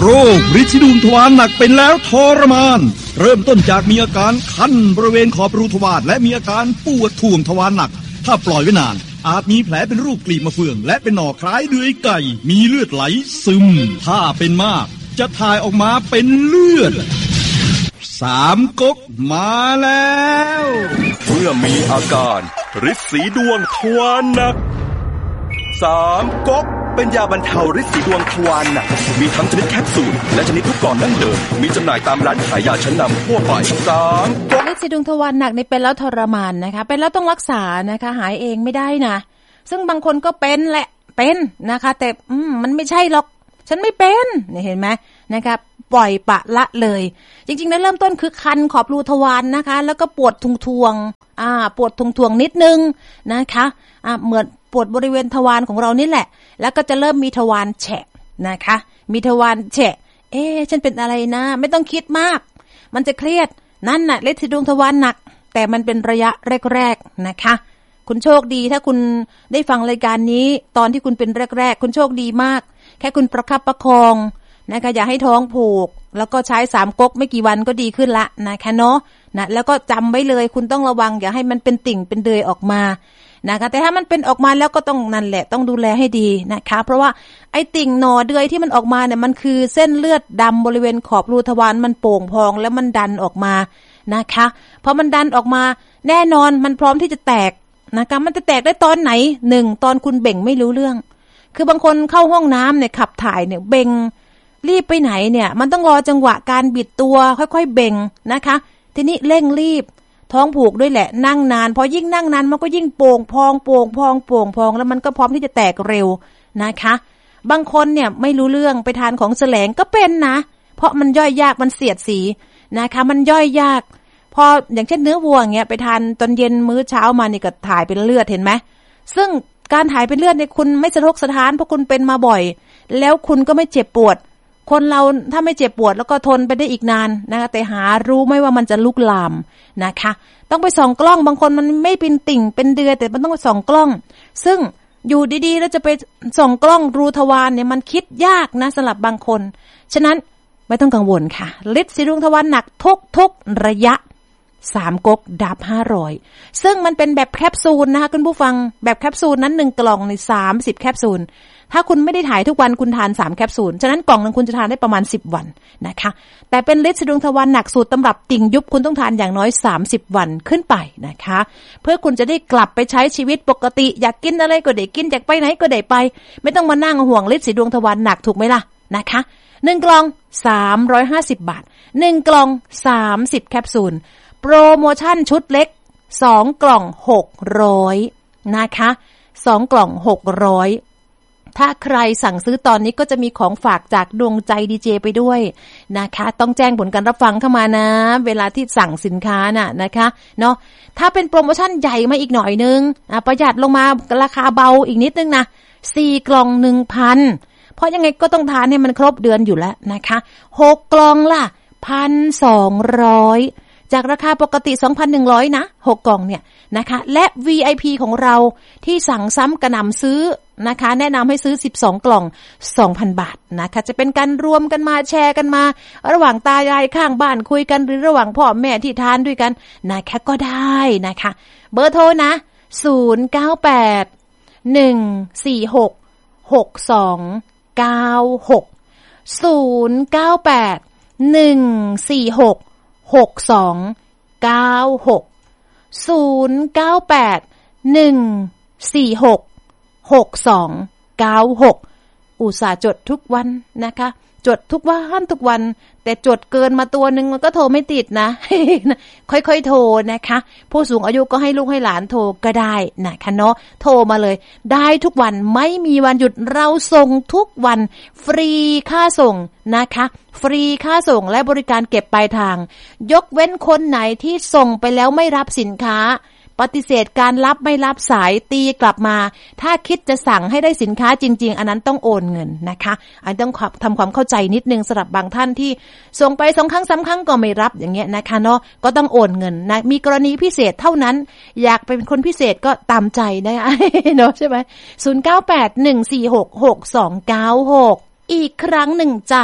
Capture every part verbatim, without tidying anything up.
รคฤทธิ์ดวงทวารหนักเป็นแล้วทรมานเริ่มต้นจากมีอาการคันบริเวณขอบรูทวารและมีอาการปวดท่วงทวารหนักถ้าปล่อยไว้นานอาจมีแผลเป็นรูปกลีบมะเฟืองและเป็นหน่อคล้ายเดือยไก่มีเลือดไหลซึมถ้าเป็นมากจะถ่ายออกมาเป็นเลือดสามก๊กมาแล้วเมื่อมีอาการฤทธิ์สีดวงทวารหนักสามก๊กเป็นยาบรรเทาฤทธิ์สีดวงทวารหนักมีทั้งชนิดแคปซูลและชนิดลูกกลอนดั้งเดิมมีจำหน่ายตามร้านขายยาชั้นนำทั่วไปสามก๊กฤทธิ์สีดวงทวารหนักในเป็นแล้วทรมานนะคะเป็นแล้วต้องรักษานะคะหายเองไม่ได้นะซึ่งบางคนก็เป็นแหละเป็นนะคะแต่อืมมันไม่ใช่หรอกฉันไม่เป็นนี่เห็นไหมนะคะปล่อยปะละเลยจริงๆแล้วเริ่มต้นคือคันขอบรูทวารนะคะแล้วก็ปวดทวงๆอ่าปวดทวงๆนิดนึงนะคะอ่าเหมือนปวดบริเวณทวารของเรานี่แหละแล้วก็จะเริ่มมีทวารแฉะนะคะมีทวารแฉะเอ๊ะฉันเป็นอะไรนะไม่ต้องคิดมากมันจะเครียดนั่นน่ะฤทธิ์สีดวงทวารหนักแต่มันเป็นระยะแรกๆนะคะคุณโชคดีถ้าคุณได้ฟังรายการนี้ตอนที่คุณเป็นแรกๆคุณโชคดีมากแค่คุณประคับประคองนะคะอย่าให้ท้องผูกแล้วก็ใช้สามก๊กไม่กี่วันก็ดีขึ้นละนะคะเนาะนะแล้วก็จำไว้เลยคุณต้องระวังอย่าให้มันเป็นติ่งเป็นเดือยออกมานะคะแต่ถ้ามันเป็นออกมาแล้วก็ต้องนั่นแหละต้องดูแลให้ดีนะคะเพราะว่าไอ้ติ่งหนอเดือยที่มันออกมาเนี่ยมันคือเส้นเลือดดำบริเวณขอบรูทวารมันโป่งพองแล้วมันดันออกมานะคะพอมันดันออกมาแน่นอนมันพร้อมที่จะแตกนะคะมันจะแตกได้ตอนไหนหนึ่งตอนคุณเบ่งไม่รู้เรื่องคือบางคนเข้าห้องน้ำเนี่ยขับถ่ายเนี่ยเบ่งรีบไปไหนเนี่ยมันต้องรอจังหวะการบิดตัวค่อยๆเบ่งนะคะทีนี้เร่งรีบท้องผูกด้วยแหละนั่งนานพอยิ่งนั่งนานมันก็ยิ่งโป่งพองโป่งพองโป่งพองแล้วมันก็พร้อมที่จะแตกเร็วนะคะบางคนเนี่ยไม่รู้เรื่องไปทานของแสลงก็เป็นนะเพราะมันย่อยยากมันเสียดสีนะคะมันย่อยยากพออย่างเช่นเนื้อวัวอย่างเงี้ยไปทานตอนเย็นมื้อเช้ามานี่ก็ถ่ายเป็นเลือดเห็นไหมซึ่งการถ่ายเป็นเลือดเนี่ยคุณไม่สะทกสะท้านเพราะคุณเป็นมาบ่อยแล้วคุณก็ไม่เจ็บปวดคนเราถ้าไม่เจ็บปวดแล้วก็ทนไปได้อีกนานนะคะแต่หารู้ไม่ว่ามันจะลุกลามนะคะต้องไปส่องกล้องบางคนมันไม่เป็นติ่งเป็นเดือยแต่มันต้องไปส่องกล้องซึ่งอยู่ดีๆแล้วจะไปส่องกล้องรูทวารเนี่ยมันคิดยากนะสำหรับบางคนฉะนั้นไม่ต้องกังวลค่ะฤทธิ์สีดวงทวารหนักทุกๆระยะสามก๊กดับห้าร้อยซึ่งมันเป็นแบบแคปซูลนะคะคุณผู้ฟังแบบแคปซูลนั้นหนึ่งกล่องในสามสิบแคปซูลถ้าคุณไม่ได้ถ่ายทุกวันคุณทานสามแคปซูลฉะนั้นกล่องนึงคุณจะทานได้ประมาณสิบวันนะคะแต่เป็นฤทธิ์สีดวงทวารหนักสูตรตำรับติ่งยุบคุณต้องทานอย่างน้อยสามสิบวันขึ้นไปนะคะเพื่อคุณจะได้กลับไปใช้ชีวิตปกติอยากกินอะไรก็ได้กินอยากไปไหนก็ได้ไปไม่ต้องมานั่งห่วงฤทธิ์สีดวงทวารหนักถูกไหมล่ะนะคะหนึ่งกล่องสามร้อยห้าสิบบาทหนึ่งกล่องสามสิบแคปซูลโปรโมชั่นชุดเล็กสองกล่องหกร้อยนะคะสองกล่องหกร้อยถ้าใครสั่งซื้อตอนนี้ก็จะมีของฝากจากดวงใจดีเจไปด้วยนะคะต้องแจ้งผลการรับฟังเข้ามานะเวลาที่สั่งสินค้าน่ะนะคะเนาะถ้าเป็นโปรโมชั่นใหญ่มาอีกหน่อยนึงอ่ะประหยัดลงมาราคาเบาอีกนิดนึงนะสี่กล่อง หนึ่งพัน เพราะยังไงก็ต้องทานให้มันครบเดือนอยู่แล้วนะคะหกกล่องล่ะ หนึ่งพันสองร้อยจากราคาปกติ สองพันหนึ่งร้อย นะหกกล่องเนี่ยนะคะและ วี ไอ พี ของเราที่สั่งซ้ำกระหน่ำซื้อนะคะแนะนำให้ซื้อสิบสองกล่อง สองพัน บาทนะคะจะเป็นการรวมกันมาแชร์กันมาระหว่างตายายข้างบ้านคุยกันหรือระหว่างพ่อแม่ที่ทานด้วยกันนะคะก็ได้นะคะเบอร์โทรนะศูนย์ เก้า แปด หนึ่ง สี่ หก หก สอง เก้า หก ศูนย์ เก้า แปด หนึ่ง สี่ หก หก สอง เก้า หก ศูนย์ เก้า แปด หนึ่ง สี่ หก หก สอง เก้า หกอุตส่าห์จดทุกวันนะคะจดทุกวันทุกวันแต่จดเกินมาตัวนึงมันก็โทรไม่ติดนะ ค่อยๆโทรนะคะผู้สูงอายุก็ให้ลูกให้หลานโทรก็ได้นะคะเนาะโทรมาเลยได้ทุกวันไม่มีวันหยุดเราส่งทุกวันฟรีค่าส่งนะคะฟรีค่าส่งและบริการเก็บปลายทางยกเว้นคนไหนที่ส่งไปแล้วไม่รับสินค้าปฏิเสธการรับไม่รับสายตีกลับมาถ้าคิดจะสั่งให้ได้สินค้าจริงๆอันนั้นต้องโอนเงินนะคะอันต้องทำความเข้าใจนิดนึงสำหรับบางท่านที่ส่งไปสองครั้งสามครั้งก็ไม่รับอย่างเงี้ยนะคะเนาะก็ต้องโอนเงินนะมีกรณีพิเศษเท่านั้นอยากเป็นคนพิเศษก็ตามใจนะเนาะใช่ไหมศูนย์ เก้า แปด หนึ่ง สี่ หก หก สอง เก้า หกอีกครั้งหนึ่งจ้ะ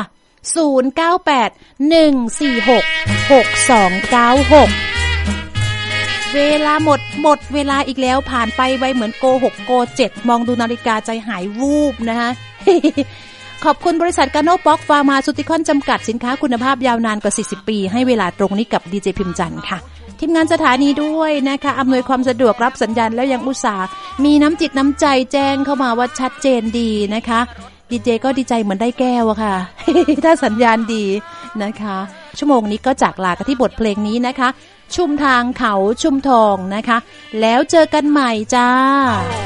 ศูนย์ เก้า แปด หนึ่ง สี่ หก หก สอง เก้า หกเวลาหมดหมดเวลาอีกแล้วผ่านไปไวเหมือนโกหกโกเจ็ดมองดูนาฬิกาใจหายวูบนะคะ ขอบคุณบริษัทกาโนบ็อกฟาร์มาซูติคอนจำกัดสินค้าคุณภาพยาวนานกว่าสี่สิบปีให้เวลาตรงนี้กับดีเจพิมพ์จันทร์ค่ะทีมงานสถานีด้วยนะคะอำนวยความสะดวกรับสัญญาณแล้วยังอุตส่าห์มีน้ำจิตน้ำใจแจ้งเข้ามาว่าชัดเจนดีนะคะดีเจก็ดีใจเหมือนได้แก้วอะค่ะ ถ้าสัญญาณดีนะคะชั่วโมงนี้ก็จากลากันที่บทเพลงนี้นะคะชุมทางเขาชุมทองนะคะแล้วเจอกันใหม่จ้า